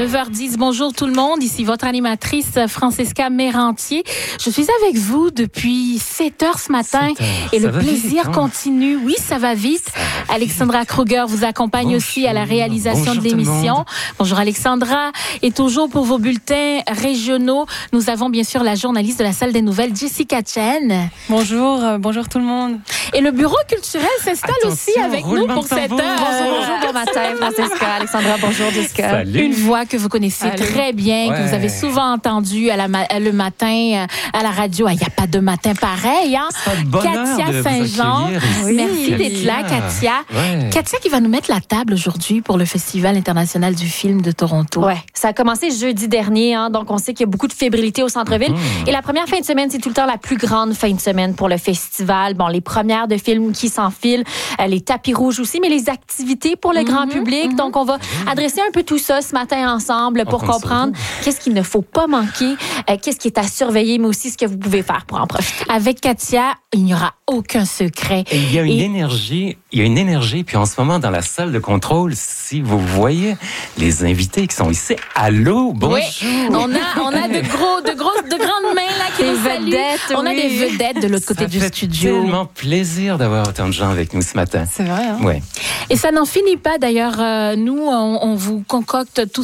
9h10, bonjour tout le monde. Ici votre animatrice Francesca Mérantier. Je suis avec vous depuis 7h ce matin et le plaisir continue. Oui, ça va vite. Alexandra Kruger vous accompagne aussi à la réalisation de l'émission. Bonjour Alexandra. Et toujours pour vos bulletins régionaux, nous avons bien sûr la journaliste de la salle des nouvelles, Jessica Chen. Bonjour tout le monde. Et le bureau culturel s'installe aussi avec nous pour cette heure. Bonjour, bon matin Francesca, Alexandra, bonjour Jessica. Salut. Une voix que vous connaissez très bien, que vous avez souvent entendue le matin à la radio. Il n'y a pas de matin pareil. Hein? Katia Saint-Jean. Oui. Merci d'être là, Katia. Ouais. Katia qui va nous mettre la table aujourd'hui pour le Festival international du film de Toronto. Ouais, ça a commencé jeudi dernier, hein, donc on sait qu'il y a beaucoup de fébrilité au centre-ville. Et la première fin de semaine, c'est tout le temps la plus grande fin de semaine pour le festival. Bon, les premières de films qui s'enfilent, les tapis rouges aussi, mais les activités pour le grand public. Donc, on va adresser un peu tout ça ce matin ensemble pour comprendre qu'est-ce qu'il ne faut pas manquer, qu'est-ce qui est à surveiller, mais aussi ce que vous pouvez faire pour en profiter. Avec Katia, il n'y aura aucun secret. Et il y a une énergie, puis en ce moment, dans la salle de contrôle, si vous voyez les invités qui sont ici, allô, bonjour! Oui, on a de grandes mains là qui nous saluent. On a des vedettes de l'autre côté du studio. Ça fait tellement plaisir d'avoir autant de gens avec nous ce matin. C'est vrai, hein? Ouais. Et ça n'en finit pas d'ailleurs. Nous, on vous concocte tout